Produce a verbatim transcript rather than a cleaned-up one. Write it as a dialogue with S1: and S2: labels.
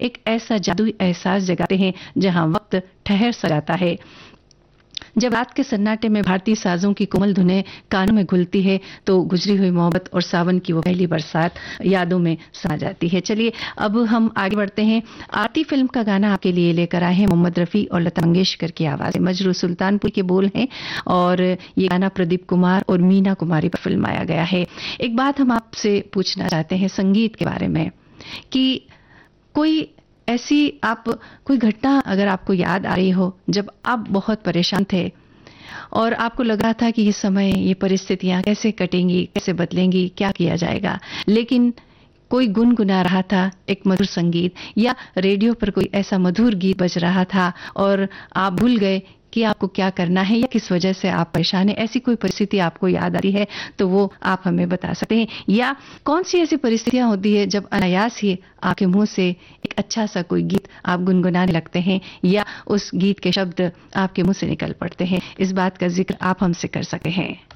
S1: एक ऐसा जादुई एहसास जगाते हैं जहां वक्त ठहर सा जाता है। जब रात के सन्नाटे में भारतीय साजों की कोमल धुनें कानों में घुलती है तो गुजरी हुई मोहब्बत और सावन की वो पहली बरसात यादों में समा जाती है। चलिए अब हम आगे बढ़ते हैं। आरती फिल्म का गाना आपके लिए लेकर आए हैं मोहम्मद रफी और लता मंगेशकर की आवाज में। मजरू सुल्तानपुर के बोल हैं और ये गाना प्रदीप कुमार और मीना कुमारी पर फिल्माया गया है। एक बात हम आपसे पूछना चाहते हैं संगीत के बारे में कि कोई ऐसी आप कोई घटना अगर आपको याद आ रही हो जब आप बहुत परेशान थे और आपको लग रहा था कि ये समय ये परिस्थितियां कैसे कटेंगी, कैसे बदलेंगी, क्या किया जाएगा, लेकिन कोई गुनगुना रहा था एक मधुर संगीत या रेडियो पर कोई ऐसा मधुर गीत बज रहा था और आप भूल गए कि आपको क्या करना है या किस वजह से आप परेशान हैं। ऐसी कोई परिस्थिति आपको याद आ रही है तो वो आप हमें बता सकते हैं। या कौन सी ऐसी परिस्थितियां होती है जब अनायास ही आपके मुंह से एक अच्छा सा कोई गीत आप गुनगुनाने लगते हैं या उस गीत के शब्द आपके मुंह से निकल पड़ते हैं। इस बात का जिक्र आप हमसे कर सकते हैं।